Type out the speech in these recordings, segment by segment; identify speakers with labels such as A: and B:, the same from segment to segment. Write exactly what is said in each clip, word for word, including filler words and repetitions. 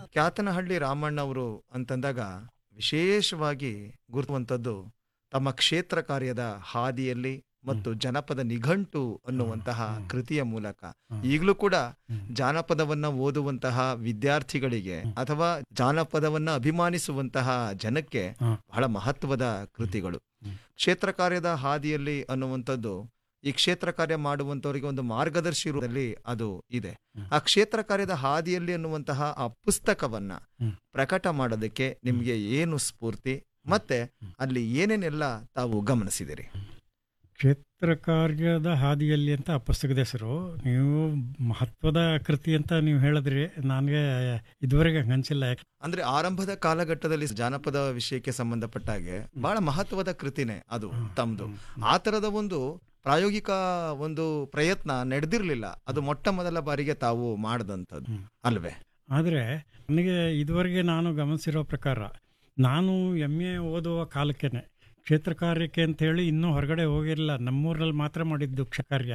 A: ಕ್ಯಾತನಹಳ್ಳಿ ರಾಮಣ್ಣವರು ಅಂತಂದಾಗ ವಿಶೇಷವಾಗಿ ಗುರುತುವಂಥದ್ದು ತಮ್ಮ ಕ್ಷೇತ್ರ ಕಾರ್ಯದ ಹಾದಿಯಲ್ಲಿ ಮತ್ತು ಜನಪದ ನಿಘಂಟು ಅನ್ನುವಂತಹ ಕೃತಿಯ ಮೂಲಕ ಈಗಲೂ ಕೂಡ ಜಾನಪದವನ್ನ ಓದುವಂತಹ ವಿದ್ಯಾರ್ಥಿಗಳಿಗೆ ಅಥವಾ ಜಾನಪದವನ್ನ ಅಭಿಮಾನಿಸುವಂತಹ ಜನಕ್ಕೆ ಬಹಳ ಮಹತ್ವದ ಕೃತಿಗಳು. ಕ್ಷೇತ್ರ ಕಾರ್ಯದ ಹಾದಿಯಲ್ಲಿ ಅನ್ನುವಂಥದ್ದು ಈ ಕ್ಷೇತ್ರ ಕಾರ್ಯ ಮಾಡುವಂತವರಿಗೆ ಒಂದು ಮಾರ್ಗದರ್ಶಿ ರೂಪದಲ್ಲಿ ಅದು ಇದೆ. ಆ ಕ್ಷೇತ್ರ ಕಾರ್ಯದ ಹಾದಿಯಲ್ಲಿ ಅನ್ನುವಂತಹ ಆ ಪುಸ್ತಕವನ್ನ ಪ್ರಕಟ ಮಾಡೋದಕ್ಕೆ ನಿಮ್ಗೆ ಏನು ಸ್ಫೂರ್ತಿ ಮತ್ತೆ ಅಲ್ಲಿ ಏನೇನೆಲ್ಲ ತಾವು ಗಮನಿಸಿದಿರಿ?
B: ಕ್ಷೇತ್ರ ಕಾರ್ಯದ ಹಾದಿಯಲ್ಲಿ ಅಂತ ಆ ಪುಸ್ತಕದ ಹೆಸರು. ನೀವು ಮಹತ್ವದ ಕೃತಿ ಅಂತ ನೀವು ಹೇಳಿದ್ರಿ, ನನಗೆ ಇದುವರೆಗೆ ಅನ್ಸಿಲ್ಲ.
A: ಅಂದ್ರೆ ಆರಂಭದ ಕಾಲಘಟ್ಟದಲ್ಲಿ ಜಾನಪದ ವಿಷಯಕ್ಕೆ ಸಂಬಂಧಪಟ್ಟ ಹಾಗೆ ಬಹಳ ಮಹತ್ವದ ಕೃತಿನೇ ಅದು ತಮ್ದು. ಆ ತರದ ಒಂದು ಪ್ರಾಯೋಗಿಕ ಒಂದು ಪ್ರಯತ್ನ ನಡೆದಿರ್ಲಿಲ್ಲ, ಅದು ಮೊಟ್ಟ ಮೊದಲ ಬಾರಿಗೆ ತಾವು ಮಾಡದಂಥದ್ದು ಅಲ್ವೇ?
B: ಆದರೆ ನನಗೆ ಇದುವರೆಗೆ ನಾನು ಗಮನಿಸಿರೋ ಪ್ರಕಾರ, ನಾನು ಎಮ್ ಎ ಓದುವ ಕಾಲಕ್ಕೇನೆ ಕ್ಷೇತ್ರ ಕಾರ್ಯಕ್ಕೆ ಅಂತ ಹೇಳಿ ಇನ್ನೂ ಹೊರಗಡೆ ಹೋಗಿರಲಿಲ್ಲ, ನಮ್ಮೂರಲ್ಲಿ ಮಾತ್ರ ಮಾಡಿದ್ದು ಕ್ಷ ಕಾರ್ಯ.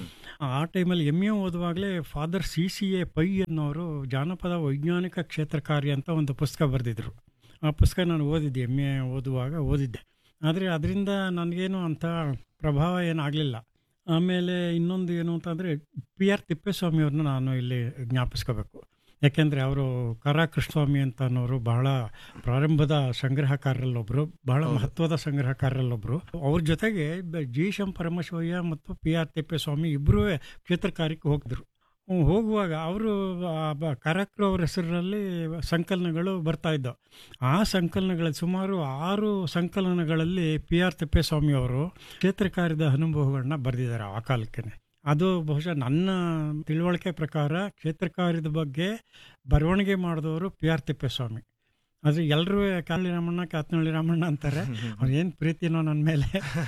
B: ಆ ಟೈಮಲ್ಲಿ M A ಓದುವಾಗಲೇ father C C A pi ಅನ್ನೋರು ಜಾನಪದ ವೈಜ್ಞಾನಿಕ ಕ್ಷೇತ್ರ ಕಾರ್ಯ ಅಂತ ಒಂದು ಪುಸ್ತಕ ಬರೆದಿದ್ರು. ಆ ಪುಸ್ತಕ ನಾನು ಓದಿದ್ದೆ, ಎಮ್ ಎ ಓದುವಾಗ ಓದಿದ್ದೆ. ಆದರೆ ಅದರಿಂದ ನನಗೇನು ಅಂಥ ಪ್ರಭಾವ ಏನಾಗಲಿಲ್ಲ. ಆಮೇಲೆ ಇನ್ನೊಂದು ಏನು ಅಂತಂದರೆ ಪಿ ಆರ್ ತಿಪ್ಪೇಸ್ವಾಮಿಯವ್ರನ್ನ ನಾನು ಇಲ್ಲಿ ಜ್ಞಾಪಿಸ್ಕೋಬೇಕು. ಯಾಕೆಂದರೆ ಅವರು ಕರಾ ಕೃಷ್ಣಸ್ವಾಮಿ ಅಂತ ಅನ್ನೋರು ಬಹಳ ಪ್ರಾರಂಭದ ಸಂಗ್ರಹಕಾರರಲ್ಲೊಬ್ಬರು, ಬಹಳ ಮಹತ್ವದ ಸಂಗ್ರಹಕಾರರಲ್ಲೊಬ್ಬರು. ಅವ್ರ ಜೊತೆಗೆ ಜಿ ಶಂ ಪರಮಶಿವಯ್ಯ ಮತ್ತು ಪಿ ಆರ್ ತಿಪ್ಪೇಸ್ವಾಮಿ ಇಬ್ಬರೂ ಕ್ಷೇತ್ರ ಕಾರ್ಯಕ್ಕೆ ಹೋಗಿದ್ರು. ಹೋಗುವಾಗ ಅವರು ಕರಾಕ್ರು ಅವ್ರ ಹೆಸರಿನಲ್ಲಿ ಸಂಕಲನಗಳು ಬರ್ತಾ ಇದ್ದವು. ಆ ಸಂಕಲನಗಳಲ್ಲಿ ಸುಮಾರು ಆರು ಸಂಕಲನಗಳಲ್ಲಿ ಪಿ ಆರ್ ತಿಪ್ಪೇಸ್ವಾಮಿ ಅವರು ಕ್ಷೇತ್ರ ಕಾರ್ಯದ ಅನುಭವಗಳನ್ನ ಬರೆದಿದ್ದಾರೆ ಆ ಕಾಲಕ್ಕೆ. ಅದು ಬಹುಶಃ ನನ್ನ ತಿಳುವಳಿಕೆ ಪ್ರಕಾರ ಕ್ಷೇತ್ರ ಕಾರ್ಯದ ಬಗ್ಗೆ ಬರವಣಿಗೆ ಮಾಡಿದವರು ಪಿ ಆರ್ ತಿಪ್ಪೇಸ್ವಾಮಿ. ಆದರೆ ಎಲ್ಲರೂ ಕಾಲಿ ರಾಮಣ್ಣ ಕ್ಯಾತನಹಳ್ಳಿ ರಾಮಣ್ಣ ಅಂತಾರೆ, ಅವ್ರು ಏನು ಪ್ರೀತಿನೋ ನನ್ನ ಮೇಲೆ.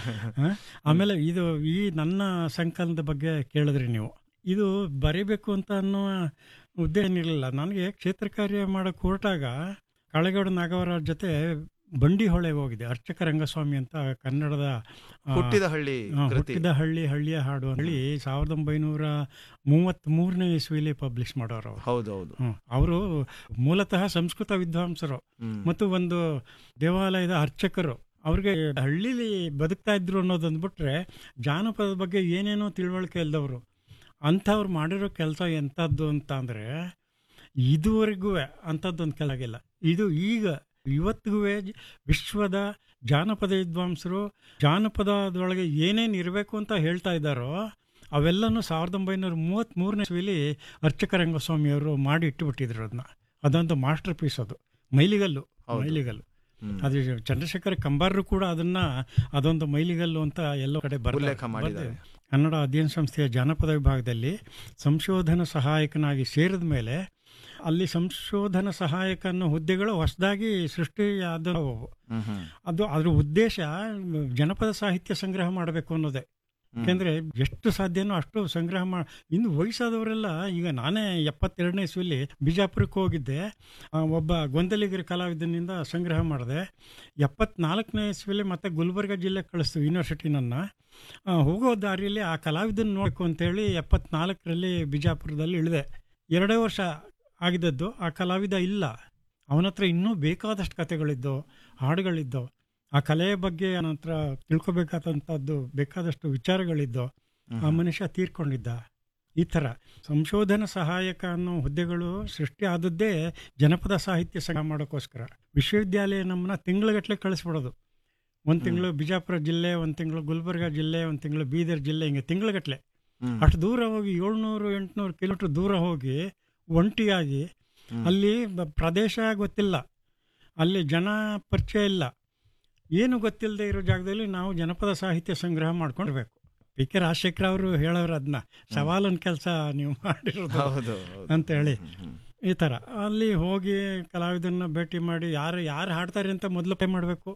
B: ಆಮೇಲೆ ಇದು ಈ ನನ್ನ ಸಂಕಲನದ ಬಗ್ಗೆ ಕೇಳಿದ್ರಿ ನೀವು, ಇದು ಬರೀಬೇಕು ಅಂತ ಅನ್ನೋ ಉದ್ದೇಶ ಏನಿರಲಿಲ್ಲ ನನಗೆ. ಕ್ಷೇತ್ರ ಕಾರ್ಯ ಮಾಡೋಕ್ಕೆ ಹೊರಟಾಗ ಕಾಳೆಗೌಡ ನಾಗವರಾಜ್ ಜೊತೆ ಬಂಡಿ ಹೊಳೆಗೆ ಹೋಗಿದೆ. ಅರ್ಚಕ ರಂಗಸ್ವಾಮಿ ಅಂತ ಕನ್ನಡದ
A: ಹುಟ್ಟಿದ ಹಳ್ಳಿ
B: ಹುಟ್ಟಿದ ಹಳ್ಳಿ ಹಳ್ಳಿಯ ಹಾಡು ಹೇಳಿ ಸಾವಿರದ ಒಂಬೈನೂರ ಮೂವತ್ತ್ ಮೂರನೇ ಇಸ್ವಿಲಿ ಪಬ್ಲಿಷ್ ಮಾಡೋರು.
A: ಹೌದೌದು.
B: ಅವರು ಮೂಲತಃ ಸಂಸ್ಕೃತ ವಿದ್ವಾಂಸರು ಮತ್ತು ಒಂದು ದೇವಾಲಯದ ಅರ್ಚಕರು. ಅವ್ರಿಗೆ ಹಳ್ಳಿಲಿ ಬದುಕ್ತಾ ಇದ್ರು ಅನ್ನೋದಂದ್ಬಿಟ್ರೆ ಜಾನಪದದ ಬಗ್ಗೆ ಏನೇನೋ ತಿಳುವಳಿಕೆ ಇಲ್ದವರು. ಅಂಥವ್ರು ಮಾಡಿರೋ ಕೆಲಸ ಎಂಥದ್ದು ಅಂತ ಅಂದರೆ ಇದುವರೆಗೂ ಅಂಥದ್ದೊಂದು ಕೆಳಗಿಲ್ಲ. ಇದು ಈಗ ಇವತ್ತಿಗೂ ವಿಶ್ವದ ಜಾನಪದ ವಿದ್ವಾಂಸರು ಜಾನಪದದೊಳಗೆ ಏನೇನು ಇರಬೇಕು ಅಂತ ಹೇಳ್ತಾ ಇದ್ದಾರೋ ಅವೆಲ್ಲನೂ ಸಾವಿರದ ಒಂಬೈನೂರ ಮೂವತ್ತ್ ಮೂರನೇ ಇಸ್ವಿಲಿ ಅರ್ಚಕ ರಂಗಸ್ವಾಮಿಯವರು ಮಾಡಿ ಇಟ್ಟುಬಿಟ್ಟಿದ್ರು. ಅದನ್ನ ಅದೊಂದು ಮಾಸ್ಟರ್ ಪೀಸ್, ಅದು ಮೈಲಿಗಲ್ಲು ಮೈಲಿಗಲ್ಲು ಅದು ಚಂದ್ರಶೇಖರ ಕಂಬಾರರು ಕೂಡ ಅದನ್ನ ಅದೊಂದು ಮೈಲಿಗಲ್ಲು ಅಂತ ಎಲ್ಲೋ ಕಡೆ ಬರಲೇಖ. ಕನ್ನಡ ಅಧ್ಯಯನ ಸಂಸ್ಥೆಯ ಜಾನಪದ ವಿಭಾಗದಲ್ಲಿ ಸಂಶೋಧನಾ ಸಹಾಯಕನಾಗಿ ಸೇರಿದ ಮೇಲೆ ಅಲ್ಲಿ ಸಂಶೋಧನಾ ಸಹಾಯಕ ಅನ್ನೋ ಹುದ್ದೆಗಳು ಹೊಸದಾಗಿ ಸೃಷ್ಟಿಯಾದವು. ಅದು ಅದ್ರ ಉದ್ದೇಶ ಜನಪದ ಸಾಹಿತ್ಯ ಸಂಗ್ರಹ ಮಾಡಬೇಕು ಅನ್ನೋದೇ. ಯಾಕೆಂದ್ರೆ ಎಷ್ಟು ಸಾಧ್ಯನೋ ಅಷ್ಟು ಸಂಗ್ರಹ ಮಾಡಿ. ಇನ್ನು ವಯಸ್ಸಾದವರೆಲ್ಲ, ಈಗ ನಾನೇ ಎಪ್ಪತ್ತೆರಡನೇ ಇಸ್ವಿಲಿ ಬಿಜಾಪುರಕ್ಕೆ ಹೋಗಿದ್ದೆ, ಒಬ್ಬ ಗೊಂದಲಿಗರ ಕಲಾವಿದನಿಂದ ಸಂಗ್ರಹ ಮಾಡಿದೆ. ಎಪ್ಪತ್ನಾಲ್ಕನೇ ಇಸ್ವಿಲಿ ಮತ್ತೆ ಗುಲ್ಬರ್ಗ ಜಿಲ್ಲೆಗೆ ಕಳಿಸ್ತು ಯೂನಿವರ್ಸಿಟಿ ನನ್ನ. ಹೋಗೋ ದಾರಿಯಲ್ಲಿ ಆ ಕಲಾವಿದನ ನೋಡಬೇಕು ಅಂತೇಳಿ ಎಪ್ಪತ್ನಾಲ್ಕರಲ್ಲಿ ಬಿಜಾಪುರದಲ್ಲಿ ಇಳಿದೆ. ಎರಡೇ ವರ್ಷ ಆಗಿದ್ದದ್ದು. ಆ ಕಲಾವಿದ ಇಲ್ಲ, ಅವನ ಹತ್ರ ಇನ್ನೂ ಬೇಕಾದಷ್ಟು ಕಥೆಗಳಿದ್ದವು, ಹಾಡುಗಳಿದ್ದವು. ಆ ಕಲೆಯ ಬಗ್ಗೆ ನಂತರ ತಿಳ್ಕೊಬೇಕಾದಂಥದ್ದು ಬೇಕಾದಷ್ಟು ವಿಚಾರಗಳಿದ್ದವು. ಆ ಮನುಷ್ಯ ತೀರ್ಕೊಂಡಿದ್ದ. ಈ ಥರ ಸಂಶೋಧನಾ ಸಹಾಯಕ ಅನ್ನೋ ಹುದ್ದೆಗಳು ಸೃಷ್ಟಿ ಆದದ್ದೇ ಜನಪದ ಸಾಹಿತ್ಯ ಸಂಗ್ರಹ ಮಾಡೋಕ್ಕೋಸ್ಕರ. ವಿಶ್ವವಿದ್ಯಾಲಯ ನಮ್ಮನ್ನ ತಿಂಗಳಗಟ್ಟಲೆ ಕಳಿಸ್ಬಿಡೋದು. ಒಂದು ತಿಂಗಳು ಬಿಜಾಪುರ ಜಿಲ್ಲೆ, ಒಂದು ತಿಂಗಳು ಗುಲ್ಬರ್ಗ ಜಿಲ್ಲೆ, ಒಂದು ತಿಂಗಳು ಬೀದರ್ ಜಿಲ್ಲೆ, ಹಿಂಗೆ ತಿಂಗಳಗಟ್ಟಲೆ ಅಷ್ಟು ದೂರ ಹೋಗಿ ಏಳ್ನೂರು ಎಂಟುನೂರು ಕಿಲೋಮೀಟರ್ ದೂರ ಹೋಗಿ ಒಂಟಿಯಾಗಿ, ಅಲ್ಲಿ ಪ್ರದೇಶ ಗೊತ್ತಿಲ್ಲ, ಅಲ್ಲಿ ಜನ ಪರಿಚಯ ಇಲ್ಲ, ಏನು ಗೊತ್ತಿಲ್ಲದೆ ಇರೋ ಜಾಗದಲ್ಲಿ ನಾವು ಜನಪದ ಸಾಹಿತ್ಯ ಸಂಗ್ರಹ ಮಾಡ್ಕೊಂಡಿರ್ಬೇಕು. ಪಿ ಕೆ ರಾಜಶೇಖರ ಅವರು ಹೇಳೋರು ಅದನ್ನ ಸವಾಲನ್ ಕೆಲಸ ನೀವು ಮಾಡಿರೋದು ಅಂತ ಹೇಳಿ. ಈ ಥರ ಅಲ್ಲಿ ಹೋಗಿ ಕಲಾವಿದನ್ನ ಭೇಟಿ ಮಾಡಿ ಯಾರು ಯಾರು ಹಾಡ್ತಾರೆ ಅಂತ ಮೊದಲು ಪೇ ಮಾಡಬೇಕು.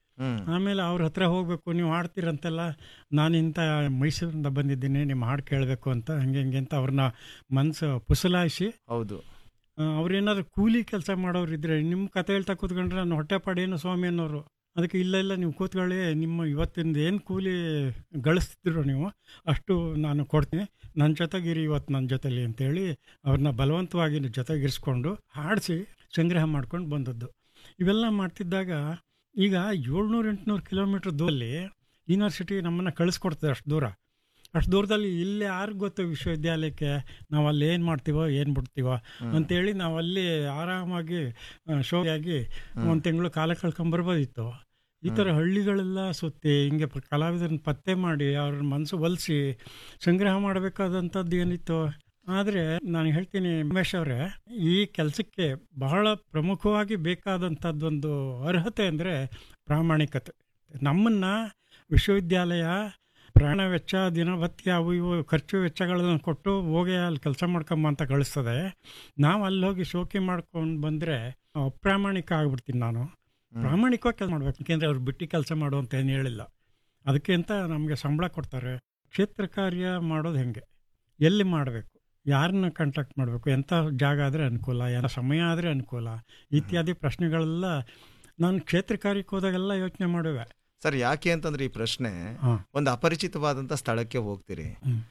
B: ಆಮೇಲೆ ಅವ್ರ ಹತ್ರ ಹೋಗ್ಬೇಕು, ನೀವು ಹಾಡ್ತೀರಂತೆಲ್ಲ, ನಾನು ಇಂಥ ಮೈಸೂರಿಂದ ಬಂದಿದ್ದೀನಿ, ನಿಮ್ಮ ಹಾಡು ಕೇಳಬೇಕು ಅಂತ ಹಂಗೆ ಹಿಂಗೆ ಅಂತ ಅವ್ರನ್ನ ಮನಸ್ಸು ಪುಸಲಾಯಿಸಿ.
A: ಹೌದು,
B: ಅವ್ರೇನಾದ್ರು ಕೂಲಿ ಕೆಲಸ ಮಾಡೋರು ಇದ್ರೆ, ನಿಮ್ಮ ಕತೆ ಹೇಳ್ತಾ ಕೂತ್ಕೊಂಡ್ರೆ ನಾನು ಹೊಟ್ಟೆಪಾಡೇನು ಸ್ವಾಮಿ ಅನ್ನೋರು, ಅದಕ್ಕೆ ಇಲ್ಲ ಇಲ್ಲ ನೀವು ಕೂತ್ಕೊಳ್ಳಿ, ನಿಮ್ಮ ಇವತ್ತಿಂದ ಏನು ಕೂಲಿ ಗಳಿಸ್ತಿದ್ರು ನೀವು ಅಷ್ಟು ನಾನು ಕೊಡ್ತೀನಿ, ನನ್ನ ಜೊತೆಗಿರಿ ಇವತ್ತು ನನ್ನ ಜೊತೆಲಿ ಅಂತೇಳಿ ಅವ್ರನ್ನ ಬಲವಂತವಾಗಿ ಜೊತೆಗಿರಿಸ್ಕೊಂಡು ಹಾಡಿಸಿ ಸಂಗ್ರಹ ಮಾಡ್ಕೊಂಡು ಬಂದದ್ದು. ಇವೆಲ್ಲ ಮಾಡ್ತಿದ್ದಾಗ ಈಗ ಏಳ್ನೂರು ಎಂಟುನೂರು ಕಿಲೋಮೀಟ್ರ್ ದೂರಲ್ಲಿ ಯೂನಿವರ್ಸಿಟಿ ನಮ್ಮನ್ನು ಕಳಿಸ್ಕೊಡ್ತದೆ. ಅಷ್ಟು ದೂರ ಅಷ್ಟು ದೂರದಲ್ಲಿ ಇಲ್ಲಿ ಯಾರಿಗೂ ಗೊತ್ತು ವಿಶ್ವವಿದ್ಯಾಲಯಕ್ಕೆ ನಾವು ಅಲ್ಲಿ ಏನು ಮಾಡ್ತೀವೋ ಏನು ಬಿಡ್ತೀವೋ ಅಂತೇಳಿ ನಾವು ಅಲ್ಲಿ ಆರಾಮಾಗಿ ಶೋಯಾಗಿ ಒಂದು ತಿಂಗಳು ಕಾಲ ಕಳ್ಕೊಂಬರ್ಬೋದಿತ್ತು. ಈ ಥರ ಹಳ್ಳಿಗಳೆಲ್ಲ ಸುತ್ತಿ ಹಿಂಗೆ ಕಲಾವಿದರನ್ನ ಪತ್ತೆ ಮಾಡಿ ಅವ್ರ ಮನಸ್ಸು ಒಲಿಸಿ ಸಂಗ್ರಹ ಮಾಡಬೇಕಾದಂಥದ್ದು ಏನಿತ್ತು. ಆದರೆ ನಾನು ಹೇಳ್ತೀನಿ ಉಮೇಶ್ ಅವರೇ, ಈ ಕೆಲಸಕ್ಕೆ ಬಹಳ ಪ್ರಮುಖವಾಗಿ ಬೇಕಾದಂಥದ್ದೊಂದು ಅರ್ಹತೆ ಅಂದರೆ ಪ್ರಾಮಾಣಿಕತೆ. ನಮ್ಮನ್ನು ವಿಶ್ವವಿದ್ಯಾಲಯ ಪ್ರಾಣ ವೆಚ್ಚ, ದಿನಭತ್ಯ, ಅವು ಇವು ಖರ್ಚು ವೆಚ್ಚಗಳನ್ನು ಕೊಟ್ಟು ಹೋಗಿ ಅಲ್ಲಿ ಕೆಲಸ ಮಾಡ್ಕೊಂಬ ಅಂತ ಕಳಿಸ್ತದೆ. ನಾವು ಅಲ್ಲಿ ಹೋಗಿ ಶೋಕಿ ಮಾಡ್ಕೊಂಡು ಬಂದರೆ ಅಪ್ರಾಮಾಣಿಕ ಆಗ್ಬಿಡ್ತೀನಿ. ನಾನು ಪ್ರಾಮಾಣಿಕವಾಗಿ ಕೆಲಸ ಮಾಡ್ಬೇಕು, ಯಾಕೆಂದರೆ ಅವ್ರು ಬಿಟ್ಟು ಕೆಲಸ ಮಾಡು ಅಂತ ಏನು ಹೇಳಿಲ್ಲ. ಅದಕ್ಕೆ ಅಂತ ನಮಗೆ ಸಂಬಳ ಕೊಡ್ತಾರೆ. ಕ್ಷೇತ್ರ ಕಾರ್ಯ ಮಾಡೋದು ಹೆಂಗೆ, ಎಲ್ಲಿ ಮಾಡಬೇಕು, ಯಾರನ್ನ ಕಾಂಟ್ಯಾಕ್ಟ್ ಮಾಡಬೇಕು, ಎಂಥ ಜಾಗ ಆದರೆ ಅನುಕೂಲ, ಯಾವ ಸಮಯ ಆದರೆ ಅನುಕೂಲ ಇತ್ಯಾದಿ ಪ್ರಶ್ನೆಗಳೆಲ್ಲ ನಾನು ಕ್ಷೇತ್ರ ಕಾರ್ಯಕ್ಕೆ ಹೋದಾಗೆಲ್ಲ ಯೋಚನೆ ಮಾಡುವೆ.
A: ಸರ್, ಯಾಕೆ ಅಂತಂದ್ರೆ ಈ ಪ್ರಶ್ನೆ, ಒಂದು ಅಪರಿಚಿತವಾದಂಥ ಸ್ಥಳಕ್ಕೆ ಹೋಗ್ತೀರಿ,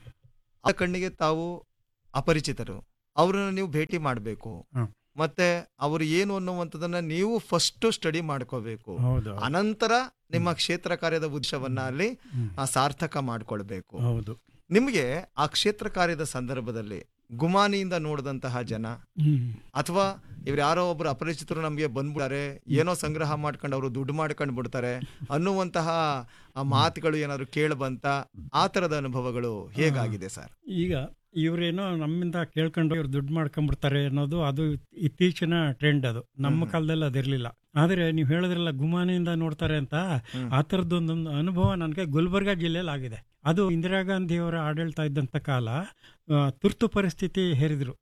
A: ಆ ಕಣ್ಣಿಗೆ ತಾವು ಅಪರಿಚಿತರು, ಅವ್ರನ್ನ ನೀವು ಭೇಟಿ ಮಾಡಬೇಕು, ಮತ್ತೆ ಅವರು ಏನು ಅನ್ನುವಂಥದ್ದನ್ನ ನೀವು ಫಸ್ಟ್ ಸ್ಟಡಿ ಮಾಡ್ಕೋಬೇಕು. ಅನಂತರ ನಿಮ್ಮ ಕ್ಷೇತ್ರ ಕಾರ್ಯದ ಉದ್ದೇಶವನ್ನ ಅಲ್ಲಿ ಸಾರ್ಥಕ ಮಾಡ್ಕೊಳ್ಬೇಕು. ನಿಮಗೆ ಆ ಕ್ಷೇತ್ರ ಕಾರ್ಯದ ಸಂದರ್ಭದಲ್ಲಿ ಗುಮಾನಿಯಿಂದ ನೋಡಿದಂತಹ ಜನ ಅಥವಾ ಇವ್ರು ಯಾರೋ ಒಬ್ರು ಅಪರಿಚಿತರು ನಮಗೆ ಬಂದ್ಬಿಡ್ತಾರೆ, ಏನೋ ಸಂಗ್ರಹ ಮಾಡ್ಕೊಂಡು ಅವರು ದುಡ್ಡು ಮಾಡ್ಕೊಂಡು ಬಿಡ್ತಾರೆ ಅನ್ನುವಂತಹ ಮಾತುಗಳು ಏನಾದ್ರು ಕೇಳಿ ಬಂತ, ಆ ಥರದ ಅನುಭವಗಳು ಹೇಗಾಗಿದೆ ಸರ್?
B: ಈಗ ಇವರೇನೋ ನಮ್ಮಿಂದ ಕೇಳ್ಕೊಂಡು ಇವ್ರು ದುಡ್ಡು ಮಾಡ್ಕೊಂಡ್ಬಿಡ್ತಾರೆ ಅನ್ನೋದು ಅದು ಇತ್ತೀಚಿನ ಟ್ರೆಂಡ್. ಅದು ನಮ್ಮ ಕಾಲದಲ್ಲಿ ಅದಿರಲಿಲ್ಲ. ಆದರೆ ನೀವು ಹೇಳಿದ್ರಲ್ಲ ಗುಮಾನಿಯಿಂದ ನೋಡ್ತಾರೆ ಅಂತ, ಆ ಥರದ್ದೊಂದೊಂದು ಅನುಭವ ನನಗೆ ಗುಲ್ಬರ್ಗಾ ಜಿಲ್ಲೆಯಲ್ಲಿ ಆಗಿದೆ. ಅದು ಇಂದಿರಾ ಗಾಂಧಿಯವರ ಆಡಳಿತ ಇದ್ದಂಥ ಕಾಲ. ತುರ್ತು ಪರಿಸ್ಥಿತಿ ಹೇರಿದ್ರು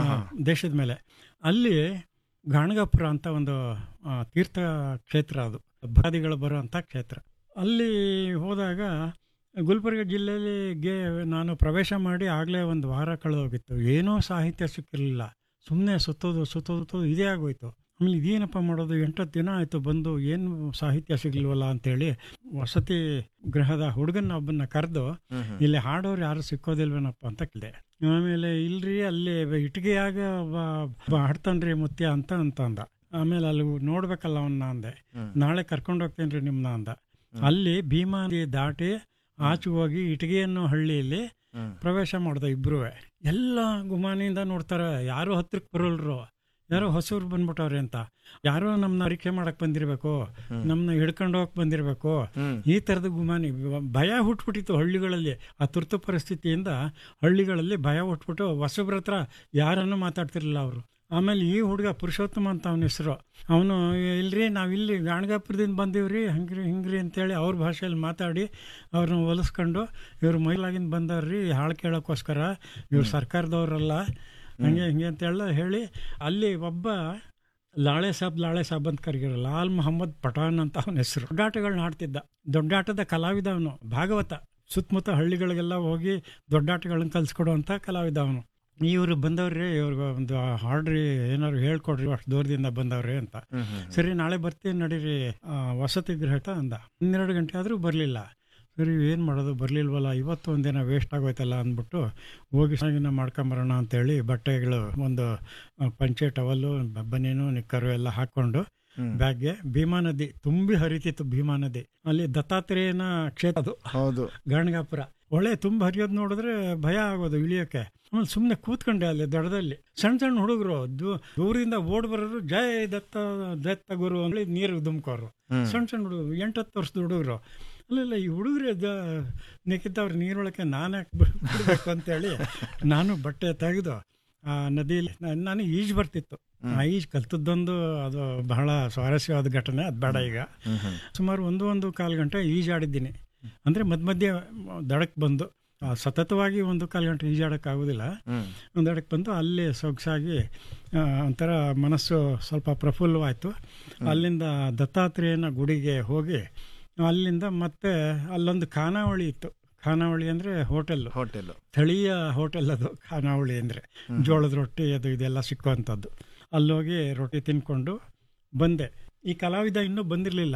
B: ದೇಶದ ಮೇಲೆ. ಅಲ್ಲಿ ಗಾಣಗಾಪುರ ಅಂತ ಒಂದು ತೀರ್ಥ ಕ್ಷೇತ್ರ, ಅದು ಭಕ್ತಾದಿಗಳು ಬರುವಂಥ ಕ್ಷೇತ್ರ. ಅಲ್ಲಿ ಹೋದಾಗ ಗುಲ್ಬರ್ಗ ಜಿಲ್ಲೆಯಲ್ಲಿ ಗೆ ನಾನು ಪ್ರವೇಶ ಮಾಡಿ ಆಗಲೇ ಒಂದು ವಾರ ಕಳೆದೋಗಿತ್ತು. ಏನೋ ಸಾಹಿತ್ಯ ಸಿಕ್ಕಿರಲಿಲ್ಲ. ಸುಮ್ಮನೆ ಸುತ್ತೋದು ಸುತ್ತೋದು ಇದೇ ಆಗೋಯ್ತು. ಆಮೇಲೆ ಇದೇನಪ್ಪ ಮಾಡೋದು, ಎಂಟತ್ತು ದಿನ ಆಯಿತು ಬಂದು, ಏನು ಸಾಹಿತ್ಯ ಸಿಗ್ಲಿಲ್ವಲ್ಲ ಅಂತೇಳಿ ವಸತಿ ಗೃಹದ ಹುಡುಗನ ಒಬ್ಬನ್ನ ಕರೆದು, ಇಲ್ಲಿ ಹಾಡೋರು ಯಾರು ಸಿಕ್ಕೋದಿಲ್ವೇನಪ್ಪ ಅಂತ ಕೇಳಿದೆ. ಆಮೇಲೆ ಇಲ್ರಿ ಅಲ್ಲಿ ಇಟ್ಟಿಗೆಯಾಗ ಹಾಡ್ತಾನ್ರಿ ಮುತ್ಯ ಅಂತ ಅಂತ ಅಂದ. ಆಮೇಲೆ ಅಲ್ಲಿ ನೋಡ್ಬೇಕಲ್ಲ ಅವನ್ನ ಅಂದೆ. ನಾಳೆ ಕರ್ಕೊಂಡು ಹೋಗ್ತೇನೆ ರೀ ನಿಮ್ನ ಅಂದ. ಅಲ್ಲಿ ಭೀಮಾ ನದಿ ದಾಟಿ ಆಚೆ ಹೋಗಿ ಇಟ್ಟಿಗೆಯನ್ನು ಹಳ್ಳಿಯಲ್ಲಿ ಪ್ರವೇಶ ಮಾಡ್ದ. ಇಬ್ರು ಎಲ್ಲ ಗುಮಾನಿಯಿಂದ ನೋಡ್ತಾರೆ. ಯಾರು ಹತ್ರಕ್ಕೆ ಬರೋಲ್ರು, ಯಾರೋ ಹೊಸವ್ರು ಬಂದ್ಬಿಟ್ಟವ್ರೆ ಅಂತ, ಯಾರೋ ನಮ್ನ ಅರಿಕೆ ಮಾಡಕ್ ಬಂದಿರ್ಬೇಕು, ನಮ್ನ ಹಿಡ್ಕೊಂಡು ಹೋಗಕ್ ಬಂದಿರ್ಬೇಕು, ಈ ತರದ ಗುಮಾನಿ. ಭಯ ಹುಟ್ಬಿಟ್ಟಿತ್ತು ಹಳ್ಳಿಗಳಲ್ಲಿ. ಆ ತುರ್ತು ಪರಿಸ್ಥಿತಿಯಿಂದ ಹಳ್ಳಿಗಳಲ್ಲಿ ಭಯ ಹುಟ್ಬಿಟ್ಟು ಹೊಸಬ್ರ ಹತ್ರ ಯಾರನ್ನು ಮಾತಾಡ್ತಿರ್ಲಿಲ್ಲ ಅವರು. ಆಮೇಲೆ ಈ ಹುಡುಗ ಪುರುಷೋತ್ತಮ ಅಂತ ಅವನ ಹೆಸರು. ಅವನು ಇಲ್ರಿ ನಾವಿಲ್ಲಿ ಗಾಣಗಾಪುರದಿಂದ ಬಂದೀವ್ರಿ ಹಂಗ್ರಿ ಹಿಂಗ್ರಿ ಅಂತೇಳಿ ಅವ್ರ ಭಾಷೆಯಲ್ಲಿ ಮಾತಾಡಿ ಅವ್ರನ್ನ ಹೊಲಿಸ್ಕೊಂಡು, ಇವ್ರು ಮೈಲಾಗಿಂದ ಬಂದವ್ರಿ ಹಾಳು ಕೇಳೋಕ್ಕೋಸ್ಕರ, ಇವ್ರು ಸರ್ಕಾರದವ್ರಲ್ಲ, ಹಂಗೆ ಹಿಂಗೆ ಅಂತೆಲ್ಲ ಹೇಳಿ, ಅಲ್ಲಿ ಒಬ್ಬ ಲಾಳೆ ಸಾಬ್ ಲಾಳೆ ಸಾಬ್ ಅಂತ ಕರೀಗಿರೋ ಲಾಲ್ ಮೊಹಮ್ಮದ್ ಪಠಾನ್ ಅಂತ ಅವನ ಹೆಸರು. ದೊಡ್ಡಾಟಗಳನ್ನ ಆಡ್ತಿದ್ದ. ದೊಡ್ಡಾಟದ ಕಲಾವಿದ ಅವನು. ಭಾಗವತ ಸುತ್ತಮುತ್ತ ಹಳ್ಳಿಗಳಿಗೆಲ್ಲ ಹೋಗಿ ದೊಡ್ಡಾಟಗಳನ್ನ ಕಲಿಸ್ಕೊಡುವಂಥ ಕಲಾವಿದ ಅವನು. ಇವರು ಬಂದವ್ರಿ, ಇವ್ರಿಗೆ ಒಂದು ಹಾಡ್ರಿ ಏನಾದ್ರು ಹೇಳ್ಕೊಡ್ರಿ, ಅಷ್ಟು ದೂರದಿಂದ ಬಂದವ್ರಿ ಅಂತ. ಸರಿ ನಾಳೆ ಬರ್ತೀನಿ ನಡೀರಿ ವಸತಿ ಗೃಹ ಅಂದ. ಹನ್ನೆರಡು ಗಂಟೆ ಆದರೂ ಬರಲಿಲ್ಲ. ಸರಿ ಏನು ಮಾಡೋದು, ಬರಲಿಲ್ವಲ್ಲ, ಇವತ್ತು ಒಂದಿನ ವೇಸ್ಟ್ ಆಗೋಯ್ತಲ್ಲ ಅಂದ್ಬಿಟ್ಟು ಹೋಗಿ ಸ್ನಾನ ಮಾಡ್ಕೊಂಬರೋಣ ಅಂತೇಳಿ ಬಟ್ಟೆಗಳು ಒಂದು ಪಂಚೆ ಟವಲ್ಲು ಬನ್ನೇನು ನಿಕ್ಕರು ಎಲ್ಲ ಹಾಕ್ಕೊಂಡು ಬ್ಯಾಗ್ಗೆ ಭೀಮಾ ನದಿ ತುಂಬಿ ಹರಿತಿತ್ತು. ಭೀಮಾ ನದಿ ಅಲ್ಲಿ ದತ್ತಾತ್ರೇಯನ ಕ್ಷೇತ್ರ, ಅದು ಹೌದು ಗಾಣಗಾಪುರ. ಹೊಳೆ ತುಂಬ ಹರಿಯೋದು ನೋಡಿದ್ರೆ ಭಯ ಆಗೋದು ಇಳಿಯೋಕೆ. ಆಮೇಲೆ ಸುಮ್ಮನೆ ಕೂತ್ಕೊಂಡೆ ಅಲ್ಲಿ ದಡದಲ್ಲಿ. ಸಣ್ಣ ಸಣ್ಣ ಹುಡುಗರು ದೂರಿಂದ ಓಡ್ ಬರೋರು, ಜಯ ದತ್ತ ದತ್ತ ಗುರು ಅಂತೇಳಿ ನೀರು ದುಮ್ಕೋರು. ಸಣ್ಣ ಸಣ್ಣ ಹುಡುಗರು, ಎಂಟತ್ತು ವರ್ಷದ ಹುಡುಗರು. ಅಲ್ಲೆಲ್ಲ ಈ ಹುಡುಗರು ದ ನೆಕ್ಕಿದ್ದವ್ರು ನೀರೊಳಕ್ಕೆ ನಾನು ಯಾಕೆ ಬಿಡಬೇಕು ಅಂತೇಳಿ ನಾನು ಬಟ್ಟೆ ತೆಗೆದು ಆ ನದಿಯಲ್ಲಿ, ನಾನು ಈಜು ಬರ್ತಿತ್ತು. ಆ ಈಜು ಕಲ್ತದ್ದೊಂದು ಅದು ಬಹಳ ಸ್ವಾರಸ್ಯವಾದ ಘಟನೆ. ಅದು ಬೇಡ ಈಗ. ಸುಮಾರು ಒಂದು ಒಂದು ಕಾಲು ಗಂಟೆ ಈಜಾಡಿದ್ದೀನಿ. ಅಂದರೆ ಮಧ್ಯ ಮಧ್ಯೆ ದಡಕ್ಕೆ ಬಂದು, ಸತತವಾಗಿ ಒಂದು ಕಾಲು ಗಂಟೆ ಈಜಾಡೋಕ್ಕಾಗೋದಿಲ್ಲ, ಒಂದು ದಡಕ್ಕೆ ಬಂದು ಅಲ್ಲಿ ಸೊಗಸಾಗಿ ಒಂಥರ ಮನಸ್ಸು ಸ್ವಲ್ಪ ಪ್ರಫುಲ್ಲವಾಯಿತು. ಅಲ್ಲಿಂದ ದತ್ತಾತ್ರೇಯನ ಗುಡಿಗೆ ಹೋಗಿ ಅಲ್ಲಿಂದ ಮತ್ತೆ ಅಲ್ಲೊಂದು ಖಾನಾವಳಿ ಇತ್ತು. ಖಾನಾವಳಿ ಅಂದರೆ ಹೋಟೆಲ್, ಹೋಟೆಲ್ ಸ್ಥಳೀಯ ಹೋಟೆಲ್ ಅದು. ಖಾನಾವಳಿ ಅಂದರೆ ಜೋಳದ ರೊಟ್ಟಿ ಅದು ಇದೆಲ್ಲ ಸಿಕ್ಕುವಂಥದ್ದು. ಅಲ್ಲೋಗಿ ರೊಟ್ಟಿ ತಿನ್ಕೊಂಡು ಬಂದೆ. ಈ ಕಲಾವಿದ ಇನ್ನೂ ಬಂದಿರಲಿಲ್ಲ.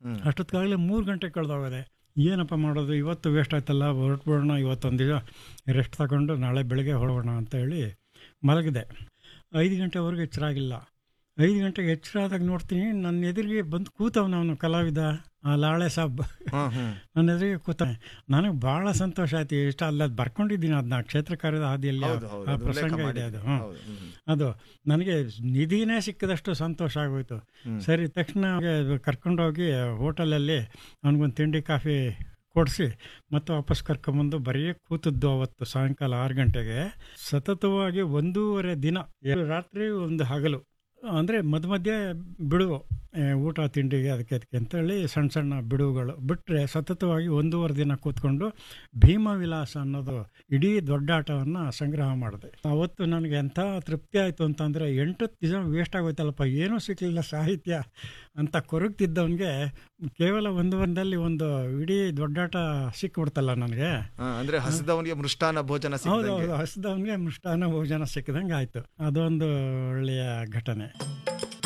A: ಹ್ಮ್.
B: ಅಷ್ಟೊತ್ತಿಗಾಗಲೇ ಮೂರು ಗಂಟೆ ಕಳೆದೋಗದೆ. ಏನಪ್ಪ ಮಾಡೋದು, ಇವತ್ತು ವೇಸ್ಟ್ ಆಯ್ತಲ್ಲ, ಹೊರಟ್ಬಿಡೋಣ, ಇವತ್ತೊಂದು ದಿನ ರೆಸ್ಟ್ ತಗೊಂಡು ನಾಳೆ ಬೆಳಗ್ಗೆ ಹೊರಡೋಣ ಅಂತ ಹೇಳಿ ಮಲಗಿದೆ. ಐದು ಗಂಟೆವರೆಗೆ ಎಚ್ಚರ ಆಗಿಲ್ಲ. ಐದು ಗಂಟೆಗೆ ಎಚ್ಚರ ಆದಾಗ ನೋಡ್ತೀನಿ, ನನ್ನ ಎದುರಿಗೆ ಬಂದು ಕೂತವನು ಅವನು ಕಲಾವಿದ, ಆ ಲಾಳೆ ಸಾಬ್
A: ಹ್ಮ್, ಹ್ಮ್.
B: ನನ್ನ ಎದುರಿಗೆ ಕೂತ. ನನಗೆ ಭಾಳ ಸಂತೋಷ ಆಯ್ತು. ಇಷ್ಟ ಅಲ್ಲ, ಅದು ಬರ್ಕೊಂಡಿದ್ದೀನಿ ಅದನ್ನ, ಕ್ಷೇತ್ರ ಕಾರ್ಯದ ಹಾದಿಯಲ್ಲಿ
A: ಹೌದು, ಹೌದು,
B: ಆ
A: ಅದು
B: ಪ್ರಸಂಗ
A: ಉಲ್ಲೇಖ
B: ಇದೆ
A: ಮಾಡಿದ್ರಿ.
B: ಅದು. ಹ್ಞೂ
A: ಹೌದು, ಹ್ಮ್,
B: ಅದು ನನಗೆ ನಿಧಿನೇ ಸಿಕ್ಕಿದಷ್ಟು ಸಂತೋಷ ಆಗೋಯ್ತು.
A: ಹ್ಮ್.
B: ಸರಿ, ತಕ್ಷಣ ಕರ್ಕೊಂಡೋಗಿ ಹೋಟೆಲಲ್ಲಿ ಅವನಿಗೊಂದು ತಿಂಡಿ ಕಾಫಿ ಕೊಡಿಸಿ ಮತ್ತೆ ವಾಪಸ್ ಕರ್ಕೊಂಬಂದು ಬರೀ ಕೂತದ್ದು. ಅವತ್ತು ಸಾಯಂಕಾಲ ಆರು ಗಂಟೆಗೆ ಸತತವಾಗಿ ಒಂದೂವರೆ ದಿನ, ಎರಡು ರಾತ್ರಿ ಒಂದು ಹಗಲು, ಅಂದರೆ ಮಧ್ಯ ಮಧ್ಯೆ ಬಿಡುವು, ಏ, ಊಟ ತಿಂಡಿಗೆ ಅದಕ್ಕೆ ಅದಕ್ಕೆ ಅಂತೇಳಿ ಸಣ್ಣ ಸಣ್ಣ ಬಿಡುವುಗಳು ಬಿಟ್ಟರೆ ಸತತವಾಗಿ ಒಂದೂವರೆ ದಿನ ಕೂತ್ಕೊಂಡು ಭೀಮ ವಿಲಾಸ ಅನ್ನೋದು ಇಡೀ ದೊಡ್ಡ ಆಟವನ್ನು ಸಂಗ್ರಹ ಮಾಡಿದೆ. ಅವತ್ತು ನನಗೆ ಎಂಥ ತೃಪ್ತಿ ಆಯಿತು ಅಂತಂದರೆ, ಎಂಟು ದಿನ ವೇಸ್ಟ್ ಆಗೋಯ್ತಲ್ಲಪ್ಪ, ಏನೂ ಸಿಕ್ಕಲಿಲ್ಲ ಸಾಹಿತ್ಯ ಅಂತ ಕೊರಗ್ತಿದ್ದವನಿಗೆ ಕೇವಲ ಒಂದು ವಾರದಲ್ಲಿ ಒಂದು ಇಡೀ ದೊಡ್ಡಾಟ ಸಿಕ್ಕಿಬಿಡ್ತಲ್ಲ ನನಗೆ.
A: ಹಾ, ಅಂದ್ರೆ ಹಸಿದವನಿಗೆ ಮೃಷ್ಟಾನ್ನ ಭೋಜನ
B: ಹೌದು
A: ಸಿಕ್ಕಿದಂಗೆ.
B: ಹೌದು, ಹಸಿದವನಿಗೆ ಮೃಷ್ಟಾನ್ನ ಭೋಜನ ಸಿಕ್ಕಿದಂಗೆ ಆಯಿತು. ಅದೊಂದು ಒಳ್ಳೆಯ ಘಟನೆ.